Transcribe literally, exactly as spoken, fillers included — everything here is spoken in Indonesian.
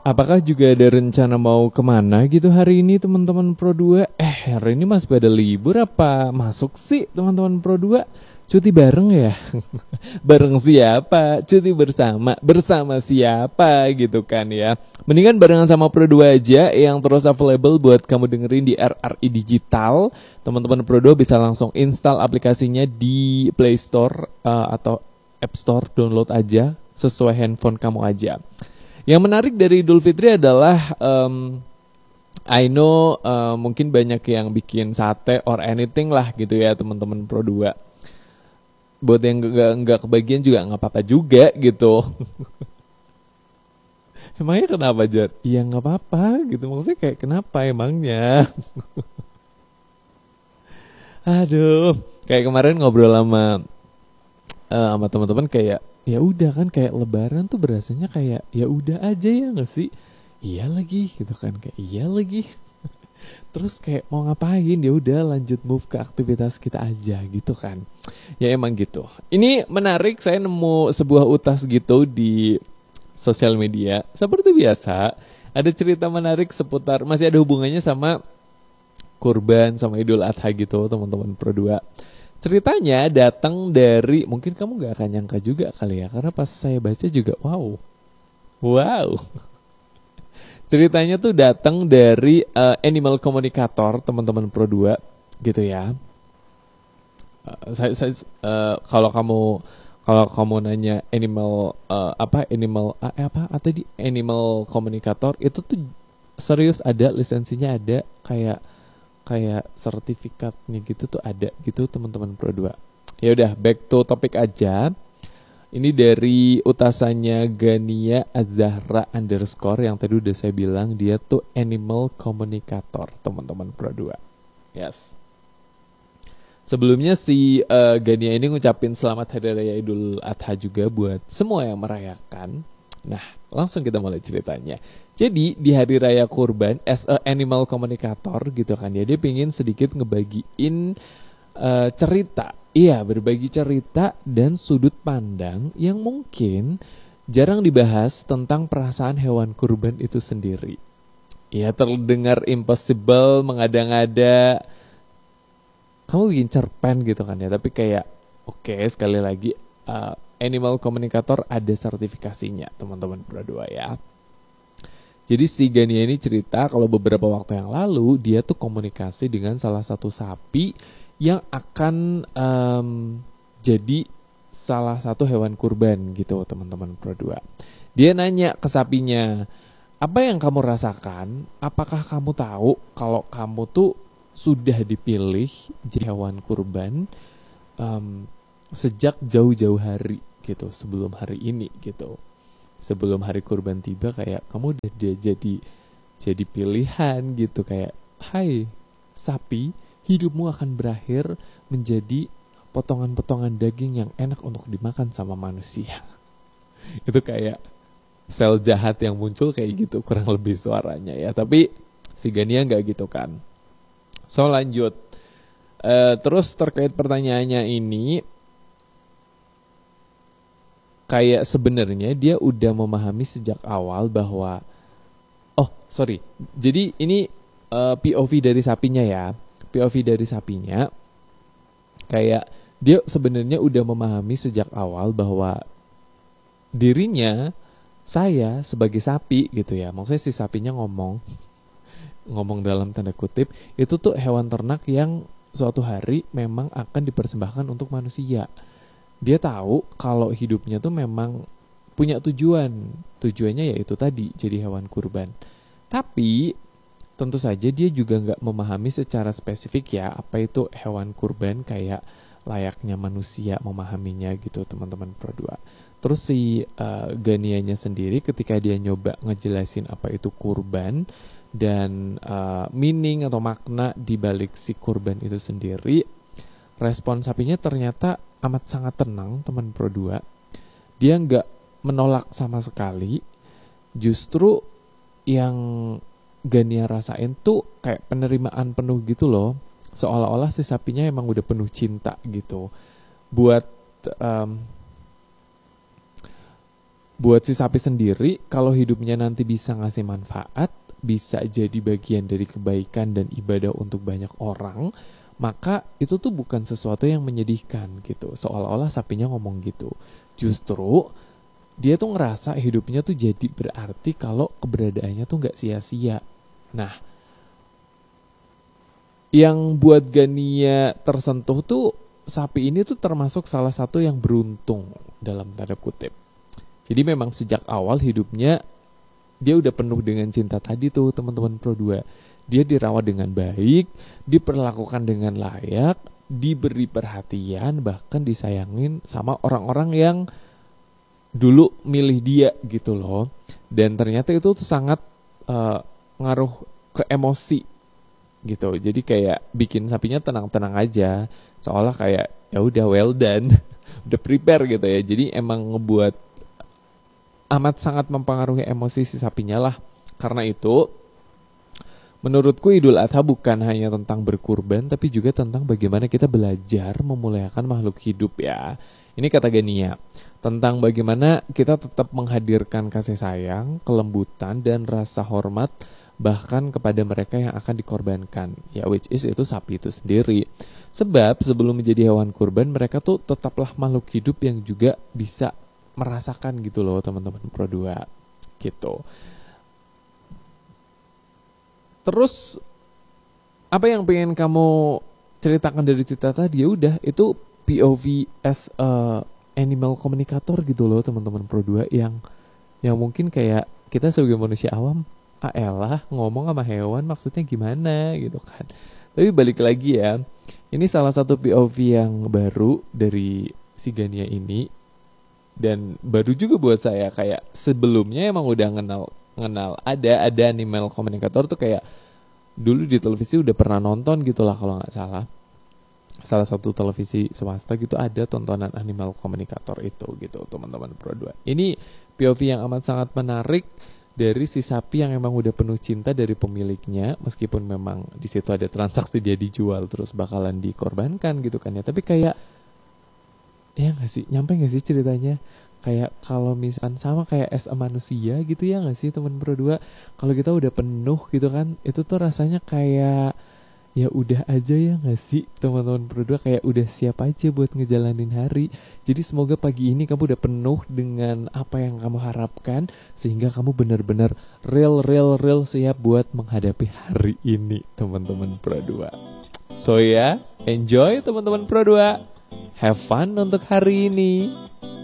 Apakah juga ada rencana mau kemana gitu hari ini teman-teman Pro dua? Eh hari ini masih pada libur apa masuk sih teman-teman Pro dua? Cuti bareng ya? Bareng siapa? Cuti bersama? Bersama siapa gitu kan ya? Mendingan barengan sama Pro dua aja yang terus available buat kamu dengerin di R R I Digital. Teman-teman Pro dua bisa langsung install aplikasinya di Play Store uh, atau App Store, download aja sesuai handphone kamu aja. Yang menarik dari Idul Fitri adalah um, I know uh, mungkin banyak yang bikin sate or anything lah gitu ya teman-teman Pro dua. Buat yang gak, gak kebagian juga gak apa-apa juga gitu. Emangnya kenapa Jar? Iya gak apa-apa gitu. Maksudnya kayak kenapa emangnya? Aduh. Kayak kemarin ngobrol sama uh, sama teman-teman kayak ya udah kan kayak lebaran tuh berasanya kayak ya udah aja ya nggak sih, iya lagi gitu kan, kayak iya lagi terus kayak mau ngapain, ya udah lanjut move ke aktivitas kita aja gitu kan, ya emang gitu. Ini menarik, saya nemu sebuah utas gitu di sosial media seperti biasa, ada cerita menarik seputar, masih ada hubungannya sama kurban sama Idul Adha gitu teman-teman Pro dua. Ceritanya datang dari, mungkin kamu gak akan nyangka juga kali ya, karena pas saya baca juga wow, wow. Ceritanya tuh datang dari uh, animal communicator teman-teman Pro dua gitu ya. Uh, saya, saya uh, kalau kamu kalau kamu nanya animal uh, apa animal uh, apa atau di animal communicator itu tuh serius ada lisensinya, ada kayak kayak sertifikatnya gitu tuh ada gitu teman-teman Pro dua. Ya udah, back to topik aja. Ini dari utasannya Gania Azahra underscore yang tadi udah saya bilang dia tuh animal communicator teman-teman Pro dua. Yes. Sebelumnya si uh, Gania ini ngucapin selamat Hari Raya Idul Adha juga buat semua yang merayakan. Nah, langsung kita mulai ceritanya. Jadi di hari raya kurban, as a animal communicator gitu kan ya, dia pengen sedikit ngebagiin uh, cerita, iya berbagi cerita dan sudut pandang yang mungkin jarang dibahas tentang perasaan hewan kurban itu sendiri. Ya terdengar impossible, mengada-ngada, kamu bikin cerpen gitu kan ya, tapi kayak oke okay, sekali lagi uh, animal communicator ada sertifikasinya teman-teman Pro dua ya. Jadi si Gania ini cerita kalau beberapa waktu yang lalu dia tuh komunikasi dengan salah satu sapi yang akan um, jadi salah satu hewan kurban gitu teman-teman Pro dua. Dia nanya ke sapinya, apa yang kamu rasakan? Apakah kamu tahu kalau kamu tuh sudah dipilih jadi hewan kurban um, sejak jauh-jauh hari gitu, sebelum hari ini gitu. Sebelum hari kurban tiba kayak kamu udah dia jadi jadi pilihan gitu, kayak hai sapi, hidupmu akan berakhir menjadi potongan-potongan daging yang enak untuk dimakan sama manusia. Itu kayak sel jahat yang muncul kayak gitu kurang lebih suaranya ya, tapi si Gania nggak gitu kan. So lanjut, uh, terus terkait pertanyaannya ini, kayak sebenarnya dia udah memahami sejak awal bahwa, oh sorry, jadi ini uh, P O V dari sapinya ya, P O V dari sapinya, kayak dia sebenarnya udah memahami sejak awal bahwa dirinya, saya sebagai sapi gitu ya, maksudnya si sapinya ngomong, ngomong dalam tanda kutip, itu tuh hewan ternak yang suatu hari memang akan dipersembahkan untuk manusia. Dia tahu kalau hidupnya tuh memang punya tujuan. Tujuannya yaitu tadi jadi hewan kurban. Tapi tentu saja dia juga gak memahami secara spesifik ya apa itu hewan kurban kayak layaknya manusia memahaminya gitu teman-teman Pro dua. Terus si uh, Ganianya sendiri ketika dia nyoba ngejelasin apa itu kurban dan uh, meaning atau makna di balik si kurban itu sendiri, respon sapinya ternyata amat sangat tenang teman Pro dua. Dia nggak menolak sama sekali. Justru yang Gania rasain tuh kayak penerimaan penuh gitu loh. Seolah-olah si sapinya emang udah penuh cinta gitu. Buat um, buat si sapi sendiri, kalau hidupnya nanti bisa ngasih manfaat, bisa jadi bagian dari kebaikan dan ibadah untuk banyak orang, maka itu tuh bukan sesuatu yang menyedihkan gitu. Seolah-olah sapinya ngomong gitu. Justru dia tuh ngerasa hidupnya tuh jadi berarti kalau keberadaannya tuh gak sia-sia. Nah, yang buat Gania tersentuh tuh sapi ini tuh termasuk salah satu yang beruntung dalam tanda kutip. Jadi memang sejak awal hidupnya dia udah penuh dengan cinta tadi tuh teman-teman Pro dua. Dia dirawat dengan baik, diperlakukan dengan layak, diberi perhatian, bahkan disayangin sama orang-orang yang dulu milih dia gitu loh. Dan ternyata itu tuh sangat uh, ngaruh ke emosi gitu. Jadi kayak bikin sapinya tenang-tenang aja, seolah kayak ya udah well done, udah prepare gitu ya. Jadi emang ngebuat amat sangat mempengaruhi emosi si sapinya lah. Karena itu menurutku Idul Adha bukan hanya tentang berkurban, tapi juga tentang bagaimana kita belajar memuliakan makhluk hidup ya. Ini kata Gania, tentang bagaimana kita tetap menghadirkan kasih sayang, kelembutan, dan rasa hormat bahkan kepada mereka yang akan dikorbankan. Ya which is itu sapi itu sendiri. Sebab sebelum menjadi hewan kurban, mereka tuh tetaplah makhluk hidup yang juga bisa merasakan gitu loh teman-teman Pro dua gitu. Terus apa yang pengen kamu ceritakan dari cerita tadi? Ya udah, itu P O V as a animal communicator gitu loh teman-teman Pro dua, yang yang mungkin kayak kita sebagai manusia awam, ah elah ngomong sama hewan maksudnya gimana gitu kan. Tapi balik lagi ya, ini salah satu P O V yang baru dari si Gania ini. Dan baru juga buat saya, kayak sebelumnya emang udah kenal kenal ada ada animal communicator tuh kayak dulu di televisi udah pernah nonton gitulah kalau nggak salah. Salah satu televisi swasta gitu ada tontonan animal communicator itu gitu teman-teman Pro dua. Ini P O V yang amat sangat menarik dari si sapi yang emang udah penuh cinta dari pemiliknya, meskipun memang di situ ada transaksi dia dijual terus bakalan dikorbankan gitu kan ya. Tapi kayak ya gak sih, nyampe gak sih ceritanya? Kayak kalau misalkan sama kayak as a manusia gitu ya gak sih teman Pro dua? Kalau kita udah penuh gitu kan, itu tuh rasanya kayak ya udah aja ya gak sih teman-teman Pro dua? Kayak udah siap aja buat ngejalanin hari. Jadi semoga pagi ini kamu udah penuh dengan apa yang kamu harapkan, sehingga kamu benar-benar real real real siap buat menghadapi hari ini teman-teman Pro dua. So ya, enjoy teman-teman Pro dua. Have fun untuk hari ini.